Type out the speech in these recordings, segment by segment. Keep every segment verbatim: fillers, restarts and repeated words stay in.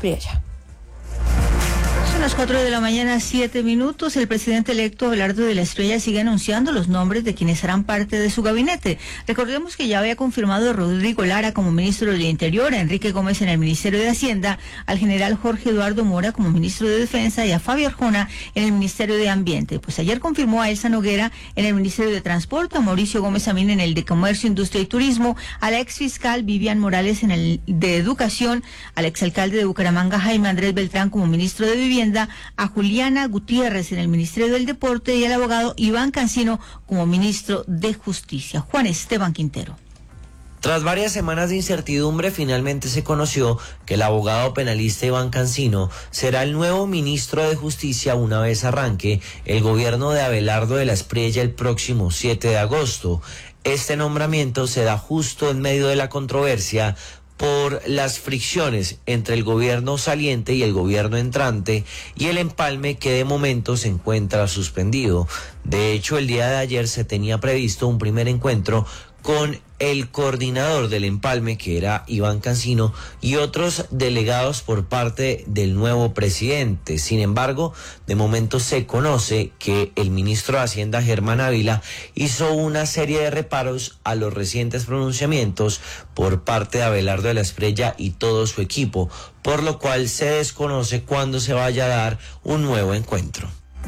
Asprilla. Son las cuatro de la mañana, siete minutos. El presidente electo Abelardo de la Espriella sigue anunciando los nombres de quienes serán parte de su gabinete. Recordemos que ya había confirmado a Rodrigo Lara como ministro del Interior, a Enrique Gómez en el Ministerio de Hacienda, al general Jorge Eduardo Mora como ministro de Defensa y a Fabio Arjona en el Ministerio de Ambiente. Pues ayer confirmó a Elsa Noguera en el Ministerio de Transporte, a Mauricio Gómez Amín en el de Comercio, Industria y Turismo, a la exfiscal Vivian Morales en el de Educación, al exalcalde de Bucaramanga Jaime Andrés Beltrán como ministro de Vivienda, a Juliana Gutiérrez en el Ministerio del Deporte y al abogado Iván Cancino como ministro de Justicia. Juan Esteban Quintero. Tras varias semanas de incertidumbre, finalmente se conoció que el abogado penalista Iván Cancino será el nuevo ministro de Justicia una vez arranque el gobierno de Abelardo de la Espriella el próximo siete de agosto. Este nombramiento se da justo en medio de la controversia por las fricciones entre el gobierno saliente y el gobierno entrante y el empalme que de momento se encuentra suspendido. De hecho, el día de ayer se tenía previsto un primer encuentro con el coordinador del empalme, que era Iván Cancino, y otros delegados por parte del nuevo presidente. Sin embargo, de momento se conoce que el ministro de Hacienda, Germán Ávila, hizo una serie de reparos a los recientes pronunciamientos por parte de Abelardo de la Espriella y todo su equipo, por lo cual se desconoce cuándo se vaya a dar un nuevo encuentro.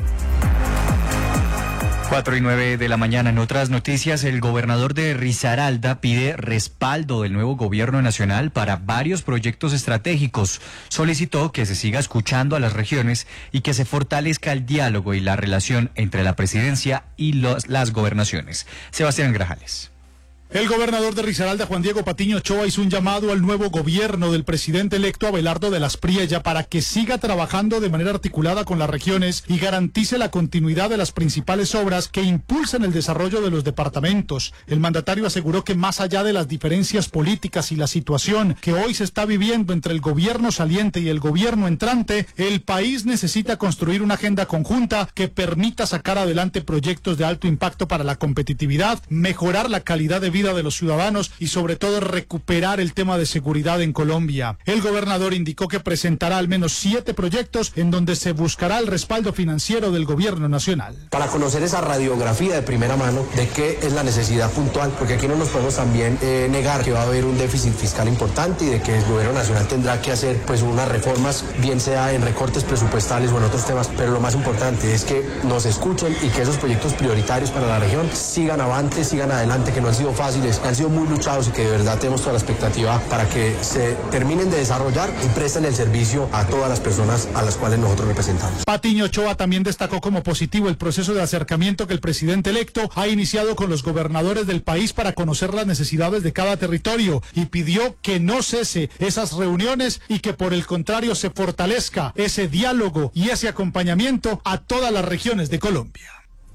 Cuatro y nueve de la mañana. En otras noticias, el gobernador de Risaralda pide respaldo del nuevo gobierno nacional para varios proyectos estratégicos. Solicitó que se siga escuchando a las regiones y que se fortalezca el diálogo y la relación entre la presidencia y los, las gobernaciones. Sebastián Grajales. El gobernador de Risaralda, Juan Diego Patiño Ochoa, hizo un llamado al nuevo gobierno del presidente electo Abelardo de la Espriella para que siga trabajando de manera articulada con las regiones y garantice la continuidad de las principales obras que impulsan el desarrollo de los departamentos. El mandatario aseguró que más allá de las diferencias políticas y la situación que hoy se está viviendo entre el gobierno saliente y el gobierno entrante, el país necesita construir una agenda conjunta que permita sacar adelante proyectos de alto impacto para la competitividad, mejorar la calidad de vida de los ciudadanos y sobre todo recuperar el tema de seguridad en Colombia. El gobernador indicó que presentará al menos siete proyectos en donde se buscará el respaldo financiero del gobierno nacional. Para conocer esa radiografía de primera mano de qué es la necesidad puntual, porque aquí no nos podemos también eh, negar que va a haber un déficit fiscal importante y de que el gobierno nacional tendrá que hacer pues unas reformas, bien sea en recortes presupuestales o en otros temas, pero lo más importante es que nos escuchen y que esos proyectos prioritarios para la región sigan avante, sigan adelante, que no han sido fáciles, que han sido muy luchados y que de verdad tenemos toda la expectativa para que se terminen de desarrollar y presten el servicio a todas las personas a las cuales nosotros representamos. Patiño Ochoa también destacó como positivo el proceso de acercamiento que el presidente electo ha iniciado con los gobernadores del país para conocer las necesidades de cada territorio y pidió que no cese esas reuniones y que por el contrario se fortalezca ese diálogo y ese acompañamiento a todas las regiones de Colombia.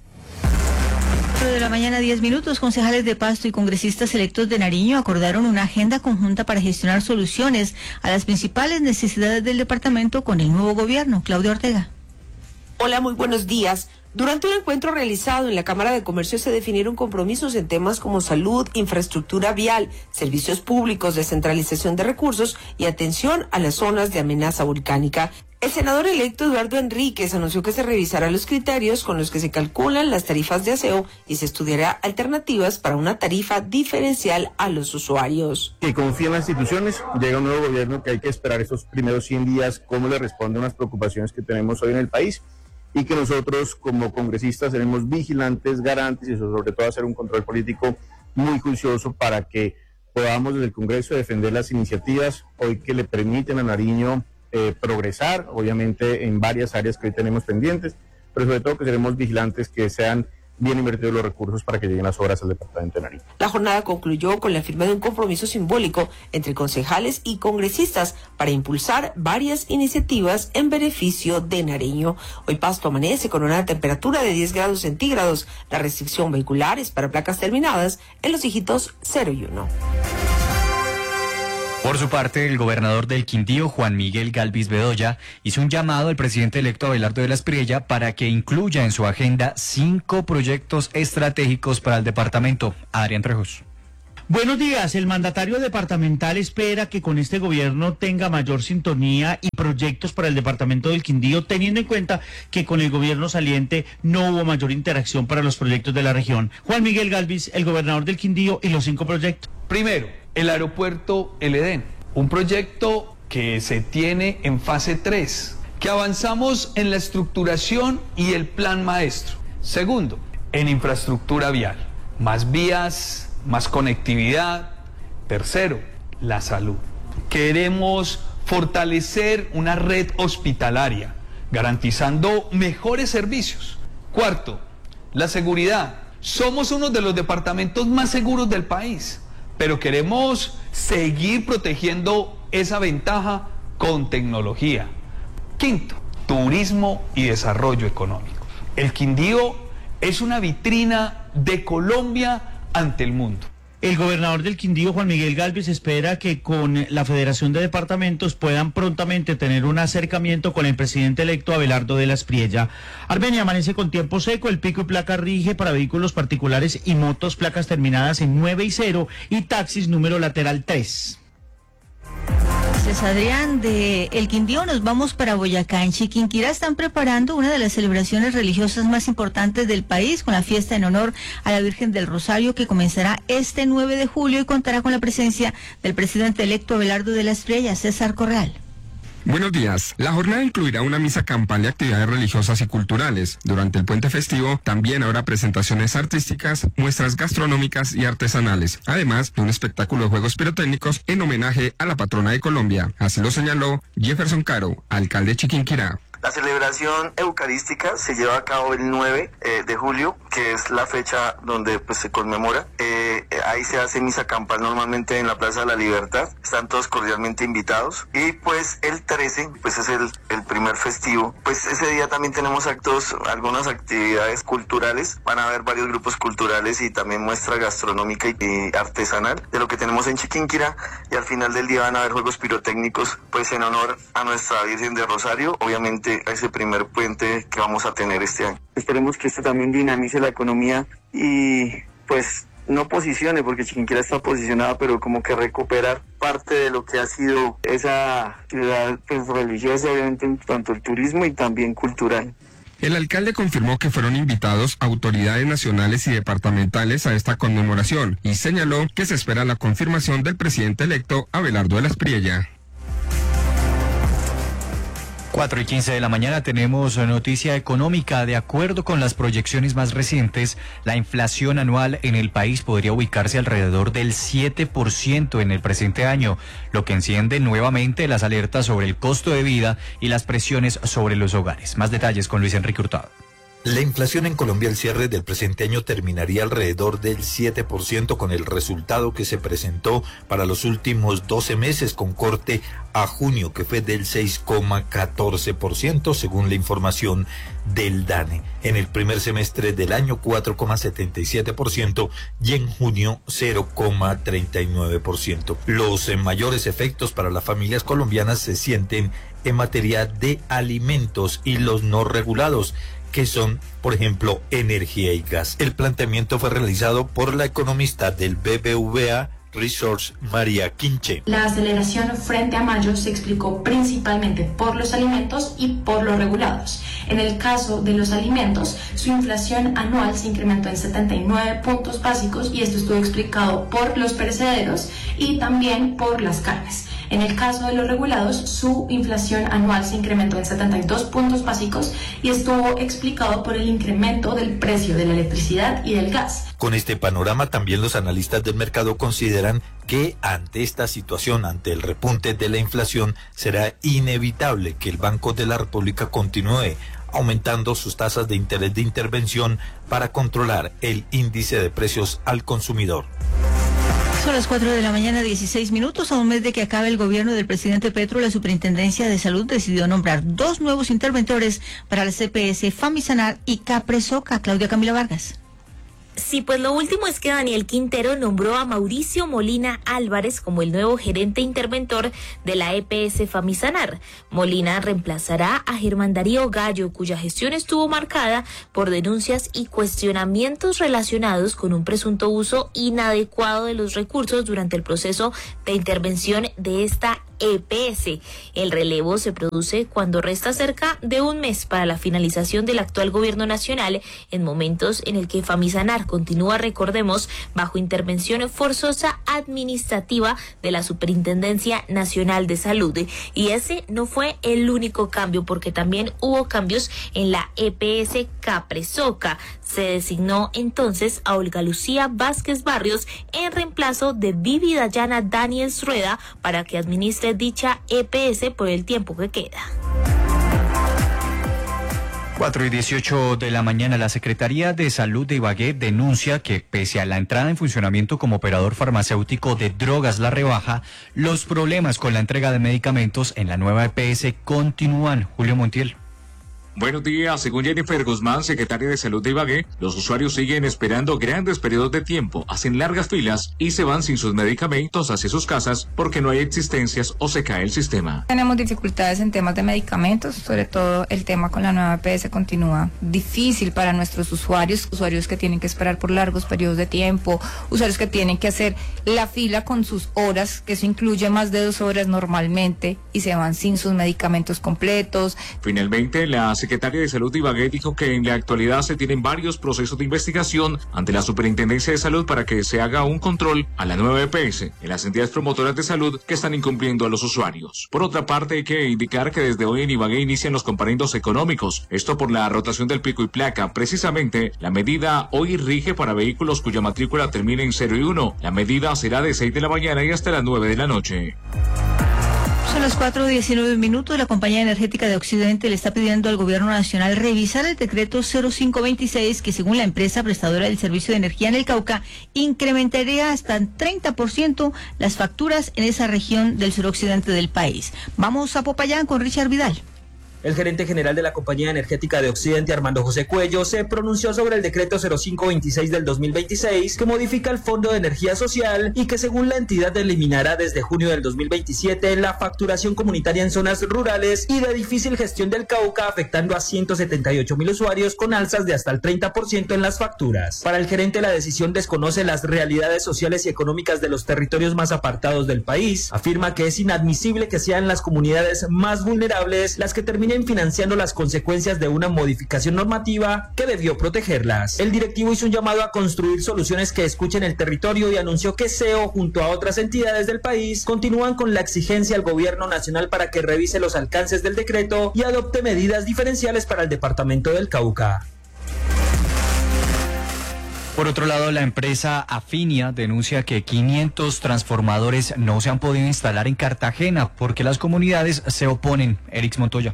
De la mañana, diez minutos. Concejales de Pasto y congresistas electos de Nariño acordaron una agenda conjunta para gestionar soluciones a las principales necesidades del departamento con el nuevo gobierno. Claudia Ortega. Hola, muy buenos días. Durante un encuentro realizado en la Cámara de Comercio se definieron compromisos en temas como salud, infraestructura vial, servicios públicos, descentralización de recursos y atención a las zonas de amenaza volcánica. El senador electo Eduardo Enríquez anunció que se revisarán los criterios con los que se calculan las tarifas de aseo y se estudiará alternativas para una tarifa diferencial a los usuarios. Que confía en las instituciones, llega un nuevo gobierno que hay que esperar esos primeros cien días, cómo le responde a unas preocupaciones que tenemos hoy en el país y que nosotros como congresistas seremos vigilantes, garantes y sobre todo hacer un control político muy juicioso para que podamos desde el Congreso defender las iniciativas hoy que le permiten a Nariño Eh, progresar, obviamente en varias áreas que hoy tenemos pendientes, pero sobre todo que seremos vigilantes que sean bien invertidos los recursos para que lleguen las obras al departamento de Nariño. La jornada concluyó con la firma de un compromiso simbólico entre concejales y congresistas para impulsar varias iniciativas en beneficio de Nariño. Hoy Pasto amanece con una temperatura de diez grados centígrados. La restricción vehicular es para placas terminadas en los dígitos cero y uno. Por su parte, el gobernador del Quindío, Juan Miguel Galvis Bedoya, hizo un llamado al presidente electo Abelardo de la Espriella para que incluya en su agenda cinco proyectos estratégicos para el departamento. Adrián Trejos. Buenos días. El mandatario departamental espera que con este gobierno tenga mayor sintonía y proyectos para el departamento del Quindío, teniendo en cuenta que con el gobierno saliente no hubo mayor interacción para los proyectos de la región? Juan Miguel Galvis, el gobernador del Quindío, y los cinco proyectos. Primero, el aeropuerto El Edén, un proyecto que se tiene en fase tres, que avanzamos en la estructuración y el plan maestro. Segundo, en infraestructura vial, más vías, más conectividad. Tercero, la salud. Queremos fortalecer una red hospitalaria, garantizando mejores servicios. Cuarto, la seguridad. Somos uno de los departamentos más seguros del país, pero queremos seguir protegiendo esa ventaja con tecnología. Quinto, turismo y desarrollo económico. El Quindío es una vitrina de Colombia ante el mundo. El gobernador del Quindío, Juan Miguel Galvis, espera que con la Federación de Departamentos puedan prontamente tener un acercamiento con el presidente electo Abelardo de la Espriella. Armenia amanece con tiempo seco, el pico y placa rige para vehículos particulares y motos, placas terminadas en nueve y cero y taxis número lateral tres. Gracias, Adrián. De El Quindío nos vamos para Boyacá. En Chiquinquirá están preparando una de las celebraciones religiosas más importantes del país, con la fiesta en honor a la Virgen del Rosario, que comenzará este nueve de julio y contará con la presencia del presidente electo Abelardo de la Espriella. César Correal. Buenos días. La jornada incluirá una misa campal y actividades religiosas y culturales. Durante el puente festivo también habrá presentaciones artísticas, muestras gastronómicas y artesanales, además de un espectáculo de juegos pirotécnicos en homenaje a la patrona de Colombia. Así lo señaló Jefferson Caro, alcalde de Chiquinquirá. La celebración eucarística se lleva a cabo el nueve eh, de julio, que es la fecha donde pues se conmemora. Eh, ahí se hace misa campal normalmente en la Plaza de la Libertad. Están todos cordialmente invitados. Y pues el trece, pues es el, el primer festivo. Pues ese día también tenemos actos, algunas actividades culturales. Van a haber varios grupos culturales y también muestra gastronómica y, y artesanal de lo que tenemos en Chiquinquirá. Y al final del día van a haber juegos pirotécnicos, pues en honor a nuestra Virgen de Rosario, obviamente a ese primer puente que vamos a tener este año. Esperemos que esto también dinamice la economía y pues no posicione, porque Chiquinquirá está posicionada, pero como que recuperar parte de lo que ha sido esa ciudad pues religiosa, obviamente en tanto el turismo y también cultural. El alcalde confirmó que fueron invitados autoridades nacionales y departamentales a esta conmemoración y señaló que se espera la confirmación del presidente electo Abelardo de la Espriella. cuatro y quince de la mañana tenemos noticia económica. De acuerdo con las proyecciones más recientes, la inflación anual en el país podría ubicarse alrededor del siete por ciento en el presente año, lo que enciende nuevamente las alertas sobre el costo de vida y las presiones sobre los hogares. Más detalles con Luis Enrique Hurtado. La inflación en Colombia al cierre del presente año terminaría alrededor del siete por ciento, con el resultado que se presentó para los últimos doce meses con corte a junio, que fue del seis coma catorce por ciento según la información del DANE. En el primer semestre del año cuatro coma setenta y siete por ciento y en junio cero coma treinta y nueve por ciento. Los eh, mayores efectos para las familias colombianas se sienten en materia de alimentos y los no regulados, que son, por ejemplo, energía y gas. El planteamiento fue realizado por la economista del B B V A Resource, María Quinche. La aceleración frente a mayo se explicó principalmente por los alimentos y por los regulados. En el caso de los alimentos, su inflación anual se incrementó en setenta y nueve puntos básicos y esto estuvo explicado por los perecederos y también por las carnes. En el caso de los regulados, su inflación anual se incrementó en setenta y dos puntos básicos y estuvo explicado por el incremento del precio de la electricidad y del gas. Con este panorama, también los analistas del mercado consideran que ante esta situación, ante el repunte de la inflación, será inevitable que el Banco de la República continúe aumentando sus tasas de interés de intervención para controlar el índice de precios al consumidor. Son las cuatro de la mañana, dieciséis minutos. A un mes de que acabe el gobierno del presidente Petro, la Superintendencia de Salud decidió nombrar dos nuevos interventores para la C P S Famisanar y Capresoca. Claudia Camila Vargas. Sí, pues lo último es que Daniel Quintero nombró a Mauricio Molina Álvarez como el nuevo gerente interventor de la E P S Famisanar. Molina reemplazará a Germán Darío Gallo, cuya gestión estuvo marcada por denuncias y cuestionamientos relacionados con un presunto uso inadecuado de los recursos durante el proceso de intervención de esta E P S. El relevo se produce cuando resta cerca de un mes para la finalización del actual gobierno nacional, en momentos en el que Famisanar continúa, recordemos, bajo intervención forzosa administrativa de la Superintendencia Nacional de Salud. Y ese no fue el único cambio, porque también hubo cambios en la E P S Capresoca. Se designó entonces a Olga Lucía Vázquez Barrios en reemplazo de Vivi Dayana Daniels Rueda para que administre dicha E P S por el tiempo que queda. cuatro y dieciocho de la mañana, la Secretaría de Salud de Ibagué denuncia que pese a la entrada en funcionamiento como operador farmacéutico de Drogas La Rebaja, los problemas con la entrega de medicamentos en la nueva E P S continúan. Julio Montiel. Buenos días. Según Jennifer Guzmán, secretaria de Salud de Ibagué, los usuarios siguen esperando grandes periodos de tiempo, hacen largas filas y se van sin sus medicamentos hacia sus casas porque no hay existencias o se cae el sistema. Tenemos dificultades en temas de medicamentos, sobre todo el tema con la nueva E P S continúa difícil para nuestros usuarios, usuarios que tienen que esperar por largos periodos de tiempo, usuarios que tienen que hacer la fila con sus horas, que eso incluye más de dos horas normalmente, y se van sin sus medicamentos completos. Finalmente, la secretaria de Salud de Ibagué dijo que en la actualidad se tienen varios procesos de investigación ante la Superintendencia de Salud para que se haga un control a la nueva E P S en las entidades promotoras de salud que están incumpliendo a los usuarios. Por otra parte, hay que indicar que desde hoy en Ibagué inician los comparendos económicos, esto por la rotación del pico y placa. Precisamente, la medida hoy rige para vehículos cuya matrícula termine en cero y uno. La medida será de seis de la mañana y hasta las nueve de la noche. Son las cuatro y diecinueve minutos. La Compañía Energética de Occidente le está pidiendo al Gobierno Nacional revisar el decreto cero cinco veintiséis, que según la empresa prestadora del servicio de energía en el Cauca, incrementaría hasta treinta por ciento las facturas en esa región del suroccidente del país. Vamos a Popayán con Richard Vidal. El gerente general de la Compañía Energética de Occidente, Armando José Cuello, se pronunció sobre el decreto cero cinco veintiséis del dos mil veintiséis, que modifica el Fondo de Energía Social y que según la entidad eliminará desde junio del dos mil veintisiete la facturación comunitaria en zonas rurales y de difícil gestión del Cauca, afectando a ciento setenta y ocho mil usuarios con alzas de hasta el treinta por ciento en las facturas. Para el gerente, la decisión desconoce las realidades sociales y económicas de los territorios más apartados del país. Afirma que es inadmisible que sean las comunidades más vulnerables las que terminen financiando las consecuencias de una modificación normativa que debió protegerlas. El directivo hizo un llamado a construir soluciones que escuchen el territorio y anunció que C E O, junto a otras entidades del país, continúan con la exigencia al gobierno nacional para que revise los alcances del decreto y adopte medidas diferenciales para el departamento del Cauca. Por otro lado, la empresa Afinia denuncia que quinientos transformadores no se han podido instalar en Cartagena porque las comunidades se oponen. Erix Montoya.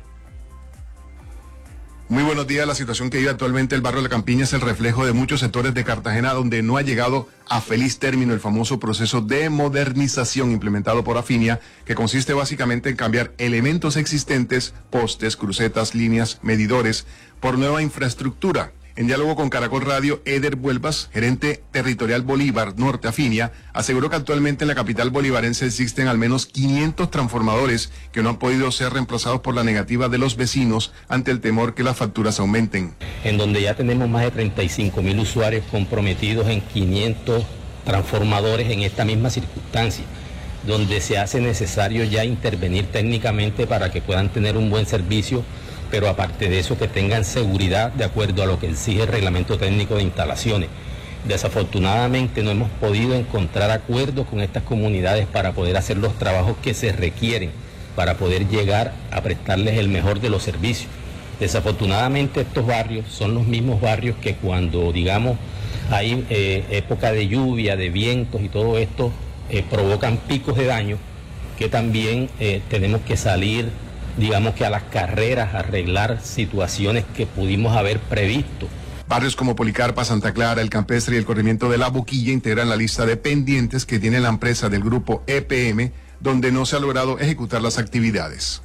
Muy buenos días. La situación que vive actualmente el barrio La Campiña es el reflejo de muchos sectores de Cartagena donde no ha llegado a feliz término el famoso proceso de modernización implementado por Afinia, que consiste básicamente en cambiar elementos existentes, postes, crucetas, líneas, medidores, por nueva infraestructura. En diálogo con Caracol Radio, Eder Vuelvas, gerente territorial Bolívar Norte Afinia, aseguró que actualmente en la capital bolivarense existen al menos quinientos transformadores que no han podido ser reemplazados por la negativa de los vecinos ante el temor que las facturas aumenten. En donde ya tenemos más de treinta y cinco mil usuarios comprometidos en quinientos transformadores en esta misma circunstancia, donde se hace necesario ya intervenir técnicamente para que puedan tener un buen servicio, pero aparte de eso que tengan seguridad de acuerdo a lo que exige el reglamento técnico de instalaciones. Desafortunadamente no hemos podido encontrar acuerdos con estas comunidades para poder hacer los trabajos que se requieren para poder llegar a prestarles el mejor de los servicios. Desafortunadamente estos barrios son los mismos barrios que cuando, digamos, hay eh, época de lluvia, de vientos y todo esto, eh, provocan picos de daño que también eh, tenemos que salir, digamos que a las carreras, arreglar situaciones que pudimos haber previsto. Barrios como Policarpa, Santa Clara, El Campestre y el corrimiento de La Boquilla integran la lista de pendientes que tiene la empresa del grupo E P M, donde no se ha logrado ejecutar las actividades.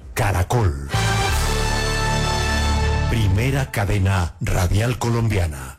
Caracol. Primera cadena radial colombiana.